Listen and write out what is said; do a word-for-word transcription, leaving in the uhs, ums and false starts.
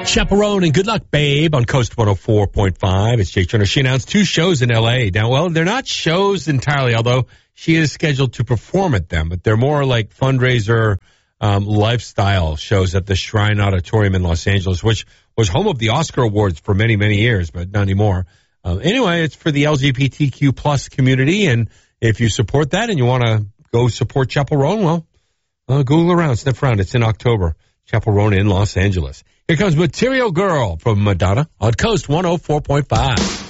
Chaperone and Good Luck Babe on Coast one oh four point five. It's Jake Turner. She announced two shows in L A. Now, well, they're not shows entirely, although she is scheduled to perform at them, but they're more like fundraiser um, lifestyle shows at the Shrine Auditorium in Los Angeles, which was home of the Oscar Awards for many, many years, but not anymore. Uh, anyway, it's for the L G B T Q plus community, and if you support that and you want to go support Chaperone, well, uh, Google around, sniff around. It's in October. Chaperone in Los Angeles. Here comes Material Girl from Madonna on Coast one oh four point five.